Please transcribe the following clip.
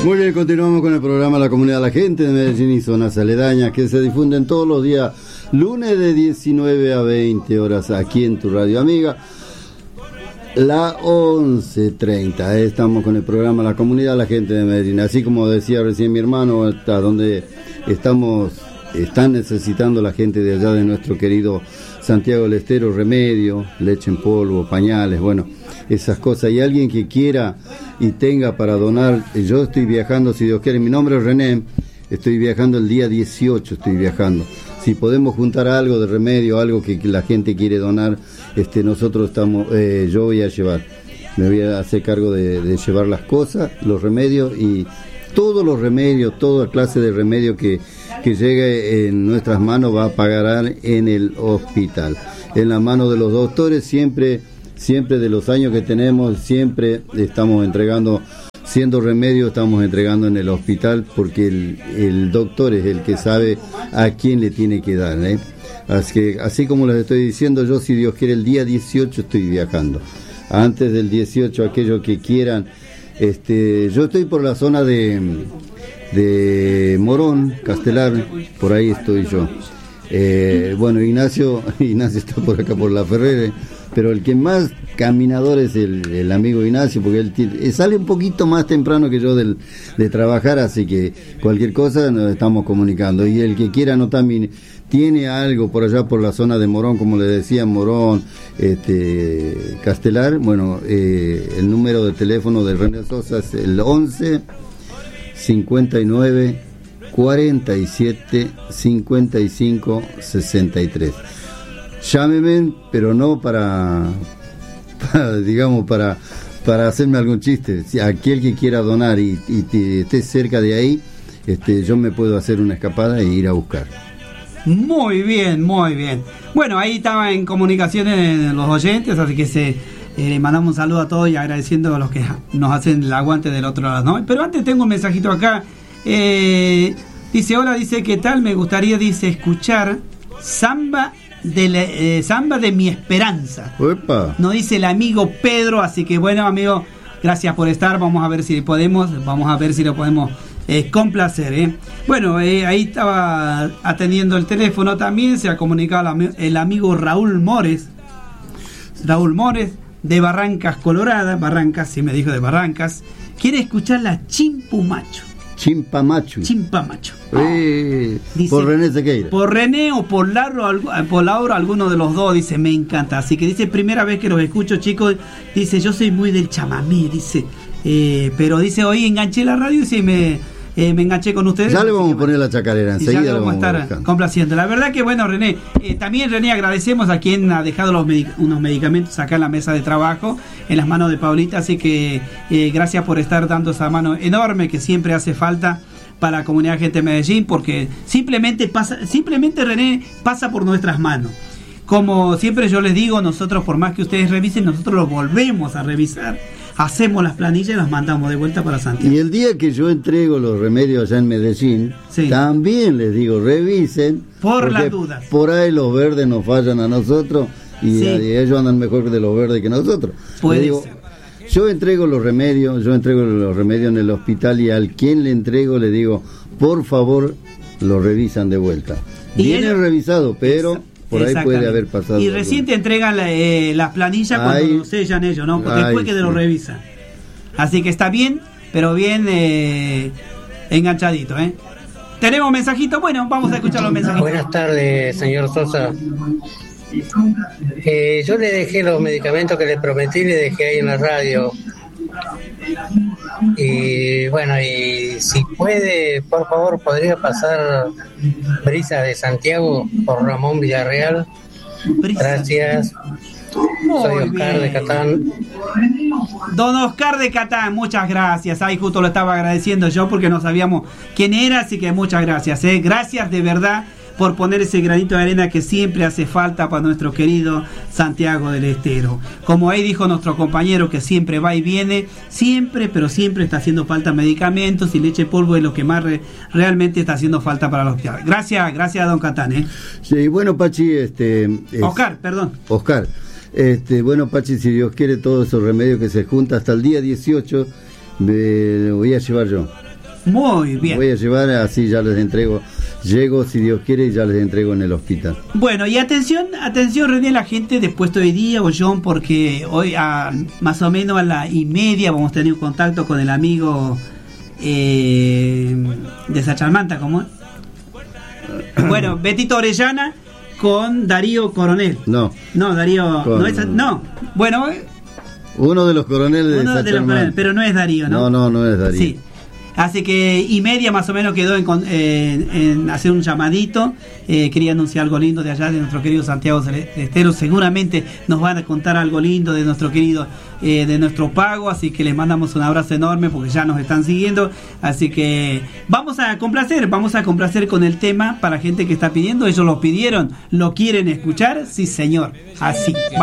Muy bien, continuamos con el programa La Comunidad de la Gente de Medellín y zonas aledañas, que se difunden todos los días, lunes de 19 a 20 horas, aquí en tu radio amiga, la 11:30. Estamos con el programa La Comunidad de la Gente de Medellín. Así como decía recién mi hermano, hasta donde están necesitando la gente de allá de nuestro querido Santiago del Estero, remedio, leche en polvo, pañales, bueno, esas cosas. Y alguien que quiera y tenga para donar, yo estoy viajando, si Dios quiere, mi nombre es René, estoy viajando el día 18, estoy viajando. Si podemos juntar algo de remedio, algo que la gente quiere donar, nosotros estamos, yo voy a llevar, me voy a hacer cargo de llevar las cosas, los remedios y todos los remedios, toda clase de remedio que llegue en nuestras manos va a pagar en el hospital, en la mano de los doctores. Siempre de los años que tenemos, siempre estamos entregando, siendo remedio, estamos entregando en el hospital, porque el doctor es el que sabe a quién le tiene que dar, ¿eh? Así como les estoy diciendo, yo, si Dios quiere, el día 18 estoy viajando. Antes del 18, aquellos que quieran, yo estoy por la zona de Morón, Castelar, por ahí estoy yo. Bueno, Ignacio está por acá por La Ferrere, pero el que más caminador es el amigo Ignacio, porque él sale un poquito más temprano que yo de trabajar, así que cualquier cosa nos estamos comunicando. Y el que quiera anotar, tiene algo por allá por la zona de Morón, como le decía, Morón, Castelar, bueno, el número de teléfono de René Sosa es el 11 59 47 55 63. Llámeme, pero no para hacerme algún chiste. Si aquel que quiera donar y esté cerca de ahí, yo me puedo hacer una escapada e ir a buscar. Muy bien, muy bien. Bueno, ahí estaban en comunicaciones los oyentes, así que le mandamos un saludo a todos y agradeciendo a los que nos hacen el aguante del otro lado, ¿no? Pero antes tengo un mensajito acá. Dice, hola, dice, ¿qué tal? Me gustaría, dice, escuchar Samba de mi esperanza. Uepa. Nos dice el amigo Pedro, así que bueno, amigo, gracias por estar. Vamos a ver si lo podemos complacer, ¿eh? Bueno, ahí estaba atendiendo el teléfono también, se ha comunicado el amigo Raúl Mores de Barrancas Colorada, Barrancas, sí me dijo de Barrancas, quiere escuchar la Chimpamacho. Dice, por René Sequeira. Por René o por Laura, alguno de los dos, dice, me encanta. Así que dice, primera vez que los escucho, chicos, dice, yo soy muy del chamamé, dice, pero dice, hoy enganché la radio y sí me enganché con ustedes. Ya le vamos a poner la chacarera, enseguida ya le vamos a estar buscando, complaciendo. La verdad que bueno, René, también René, agradecemos a quien ha dejado unos medicamentos acá en la mesa de trabajo, en las manos de Paulita, así que gracias por estar dando esa mano enorme que siempre hace falta para la comunidad de gente de Medellín, porque simplemente René pasa por nuestras manos. Como siempre yo les digo, nosotros, por más que ustedes revisen, nosotros lo volvemos a revisar. Hacemos las planillas y las mandamos de vuelta para Santiago. Y el día que yo entrego los remedios allá en Medellín, sí, también les digo, revisen. Por las dudas. Por ahí los verdes nos fallan a nosotros y, sí, ellos andan mejor de los verdes que nosotros. Puede ser. Yo entrego los remedios en el hospital, y al quien le entrego le digo, por favor, lo revisan de vuelta. Viene revisado, pero por ahí puede haber pasado. Y recién te entregan las planillas cuando lo sellan ellos, ¿no? Porque después que te lo revisan. Así que está bien, pero bien enganchadito, ¿eh? Tenemos mensajitos, bueno, vamos a escuchar los mensajitos. Buenas tardes, señor Sosa. Yo le dejé los medicamentos que le prometí, le dejé ahí en la radio. Y bueno, y si puede, por favor, podría pasar Brisa de Santiago por Ramón Villarreal. Gracias. Soy Oscar de Catán. Don Oscar de Catán, muchas gracias. Ahí justo lo estaba agradeciendo yo porque no sabíamos quién era, así que muchas gracias. Gracias de verdad por poner ese granito de arena que siempre hace falta para nuestro querido Santiago del Estero. Como ahí dijo nuestro compañero, que siempre va y viene, siempre, pero siempre está haciendo falta medicamentos, y leche en polvo es lo que más realmente está haciendo falta para los hospitales. Gracias don Catán. Sí, bueno, Pachi, Oscar. Bueno, Pachi, si Dios quiere, todos esos remedios que se juntan hasta el día 18, lo voy a llevar yo. Muy bien. Voy a llevar, así ya les entrego. Llego, si Dios quiere, y ya les entrego en el hospital. Bueno, y atención, René, la gente de Puesto de Día o John, porque hoy más o menos a la 1:30 vamos a tener un contacto con el amigo de Sachalmanta, ¿cómo es? Bueno, Betito Orellana con Darío Coronel. No, Darío, no, bueno, uno de los coroneles de Sachalmanta, pero no es Darío, ¿no? No es Darío. Sí. Así que 1:30 más o menos quedó en hacer un llamadito. Quería anunciar algo lindo de allá, de nuestro querido Santiago Celestero. Seguramente nos van a contar algo lindo de nuestro querido, de nuestro pago. Así que les mandamos un abrazo enorme porque ya nos están siguiendo. Así que vamos a complacer con el tema para gente que está pidiendo. Ellos lo pidieron, lo quieren escuchar. Sí, señor. Así.